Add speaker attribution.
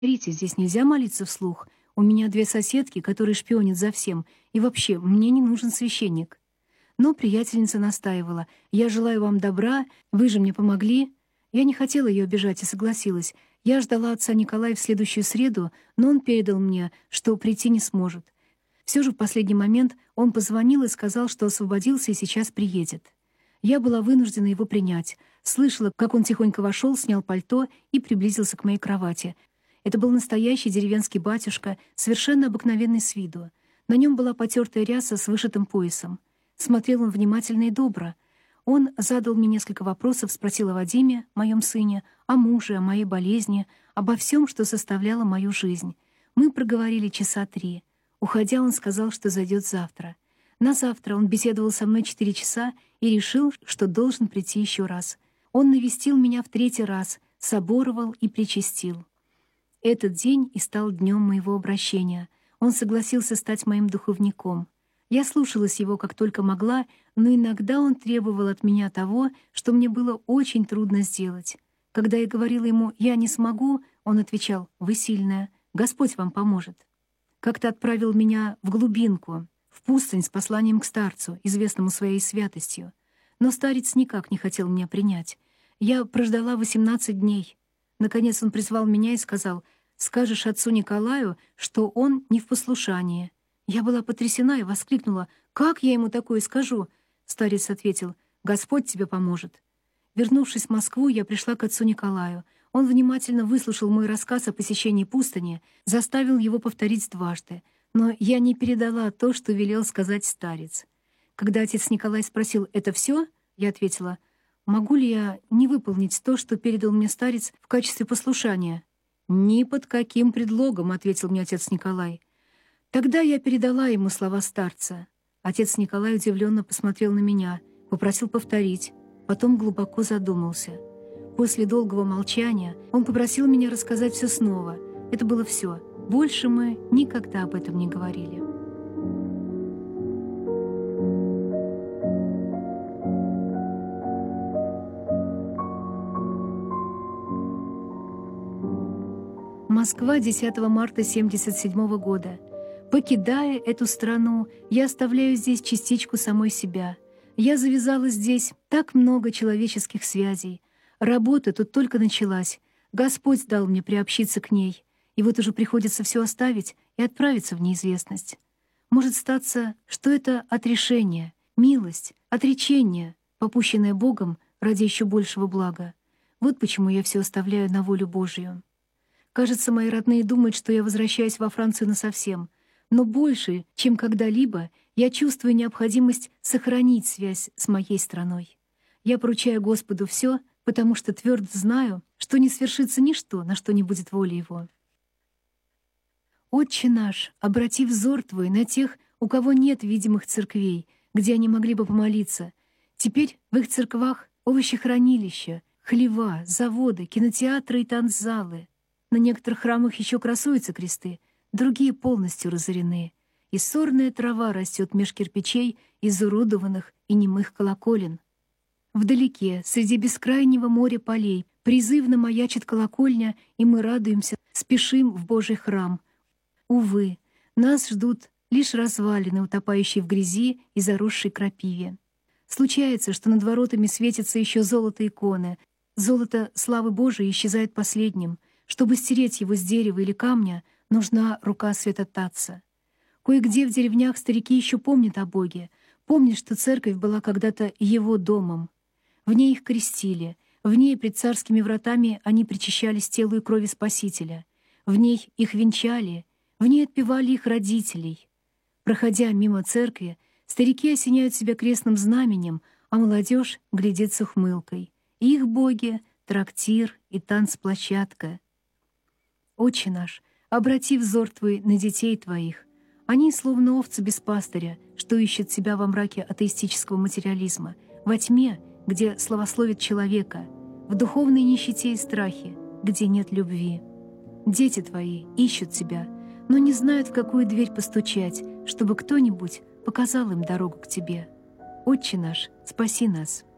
Speaker 1: Рите, здесь нельзя молиться вслух. У меня 2 соседки, которые шпионят за всем. И вообще, мне не нужен священник». Но приятельница настаивала. «Я желаю вам добра, вы же мне помогли». Я не хотела ее обижать и согласилась. Я ждала отца Николая в следующую среду, но он передал мне, что прийти не сможет. Все же в последний момент он позвонил и сказал, что освободился и сейчас приедет. Я была вынуждена его принять. Слышала, как он тихонько вошел, снял пальто и приблизился к моей кровати. Это был настоящий деревенский батюшка, совершенно обыкновенный с виду. На нем была потертая ряса с вышитым поясом. Смотрел он внимательно и добро. Он задал мне несколько вопросов, спросил о Вадиме, моем сыне, о муже, о моей болезни, обо всем, что составляло мою жизнь. Мы проговорили часа 3. Уходя, он сказал, что зайдет завтра. На завтра он беседовал со мной 4 часа и решил, что должен прийти еще раз. Он навестил меня в 3-й раз, соборовал и причастил. Этот день и стал днем моего обращения. Он согласился стать моим духовником. Я слушалась его как только могла, но иногда он требовал от меня того, что мне было очень трудно сделать. Когда я говорила ему «я не смогу», он отвечал «вы сильная, Господь вам поможет». Как-то отправил меня в глубинку, в пустынь с посланием к старцу, известному своей святостью. Но старец никак не хотел меня принять. Я прождала 18 дней. Наконец он призвал меня и сказал: «Скажешь отцу Николаю, что он не в послушании». Я была потрясена и воскликнула: «Как я ему такое скажу?» Старец ответил: «Господь тебе поможет». Вернувшись в Москву, я пришла к отцу Николаю. Он внимательно выслушал мой рассказ о посещении пустыни, заставил его повторить 2. Но я не передала то, что велел сказать старец. Когда отец Николай спросил: «Это все?» Я ответила: «Могу ли я не выполнить то, что передал мне старец в качестве послушания?» «Ни под каким предлогом», — ответил мне отец Николай. Тогда я передала ему слова старца. Отец Николай удивленно посмотрел на меня, попросил повторить, потом глубоко задумался. После долгого молчания он попросил меня рассказать все снова. Это было все. Больше мы никогда об этом не говорили. Москва, 10 марта 1977 года. Покидая эту страну, я оставляю здесь частичку самой себя. Я завязала здесь так много человеческих связей. Работа тут только началась. Господь дал мне приобщиться к ней. И вот уже приходится все оставить и отправиться в неизвестность. Может статься, что это отрешение, милость, отречение, попущенное Богом ради еще большего блага. Вот почему я все оставляю на волю Божью. Кажется, мои родные думают, что я возвращаюсь во Францию насовсем. Но больше, чем когда-либо, я чувствую необходимость сохранить связь с моей страной. Я поручаю Господу все, потому что твердо знаю, что не свершится ничто, на что не будет воли Его. Отче наш, обрати взор Твой на тех, у кого нет видимых церквей, где они могли бы помолиться. Теперь в их церквах овощехранилища, хлева, заводы, кинотеатры и танцзалы. На некоторых храмах еще красуются кресты, другие полностью разорены, и сорная трава растет меж кирпичей изуродованных и немых колоколен. Вдалеке, среди бескрайнего моря полей, призывно маячит колокольня, и мы радуемся, спешим в Божий храм. Увы, нас ждут лишь развалины, утопающие в грязи и заросшей крапиве. Случается, что над воротами светятся еще золото иконы. Золото славы Божией исчезает последним. Чтобы стереть его с дерева или камня, нужна рука святотатца. Кое-где в деревнях старики еще помнят о Боге, помнят, что церковь была когда-то его домом. В ней их крестили, в ней пред царскими вратами они причащались телу и крови Спасителя, в ней их венчали, в ней отпевали их родителей. Проходя мимо церкви, старики осеняют себя крестным знаменем, а молодежь глядит с ухмылкой. И их боги — трактир и танцплощадка. Отче наш, обрати взор Твой на детей Твоих. Они словно овцы без пастыря, что ищут себя во мраке атеистического материализма, во тьме, где славословит человека, в духовной нищете и страхе, где нет любви. Дети Твои ищут Тебя, но не знают, в какую дверь постучать, чтобы кто-нибудь показал им дорогу к Тебе. Отче наш, спаси нас.